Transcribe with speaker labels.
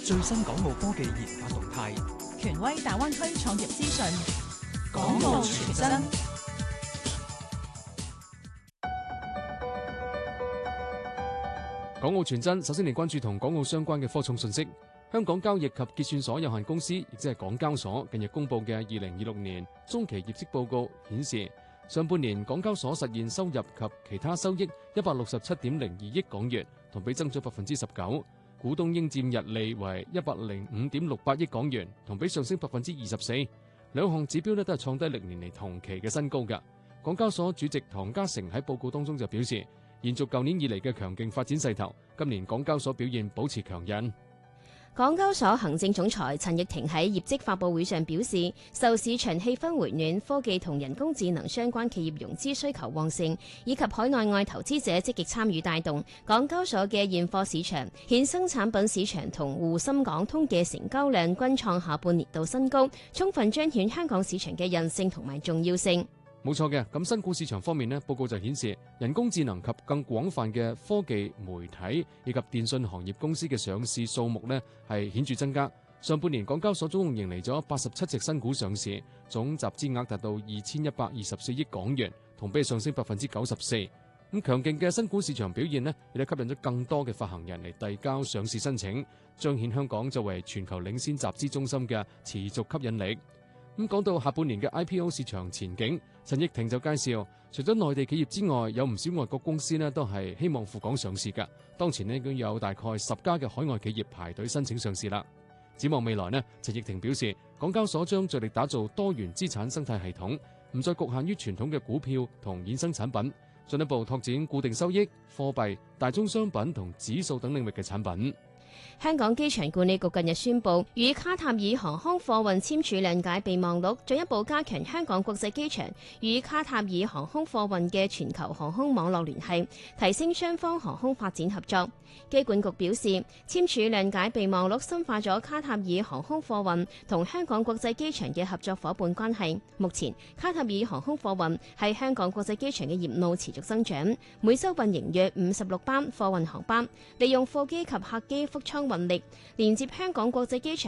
Speaker 1: 最新港澳科技研發動態，
Speaker 2: 權威大灣區創業資訊，
Speaker 1: 港澳全真。
Speaker 3: 港澳全真，首先嚟關注同港澳相關嘅科創信息。香港交易及結算所有限公司，亦即係港交所，近日公布嘅2026年中期業績報告顯示，上半年港交所實現收入及其他收益167.02億港元，同比增長19%；股東應佔溢利為105.68億港元，同比上升24%。兩項指標都係創低歷年嚟同期嘅新高㗎。港交所主席唐家成喺報告當中就表示，延續舊年以嚟嘅強勁發展勢頭，今年港交所表現保持強韌。
Speaker 4: 港交所行政總裁陳翊庭喺業績發佈會上表示，受市場氣氛回暖、科技同人工智能相關企業融資需求旺盛，以及海內外投資者積極參與帶動，港交所嘅現貨市場、衍生產品市場同滬深港通嘅成交量均創下半年度新高，充分彰顯香港市場嘅韌性同埋重要性。
Speaker 3: 冇錯嘅，咁新股市場方面呢，報告就顯示人工智能及更廣泛嘅科技媒體以及電信行業公司嘅上市數目呢係顯著增加。上半年港交所總共迎嚟咗87隻新股上市，總集資額達到2124億港元，同比上升94%。咁強勁嘅新股市場表現呢，亦都吸引咗更多嘅發行人嚟遞交上市申請，彰顯香港作為全球領先集資中心嘅持續吸引力。咁講到下半年嘅 IPO 市場前景，陳翊庭就介紹，除咗內地企業之外，有唔少外國公司呢都係希望赴港上市㗎。當前呢已經有大概10家嘅海外企業排隊申請上市啦。展望未來呢，陳翊庭表示，港交所將着力打造多元資產生態系統，唔再局限於傳統嘅股票同衍生產品，進一步拓展固定收益、貨幣、大宗商品同指數等領域嘅產品。
Speaker 4: 香港機場管理局近日宣布，與卡塔爾航空貨運簽署諒解備忘錄，進一步加強香港國際機場與卡塔爾航空貨運嘅全球航空網絡聯繫，提升雙方航空發展合作。機管局表示，簽署諒解備忘錄深化咗卡塔爾航空貨運同香港國際機場嘅合作夥伴關係。目前，卡塔爾航空貨運喺香港國際機場嘅業務持續增長，每週運營約56班貨運航班，利用貨機及客機覆艙運力，連接香港國際機場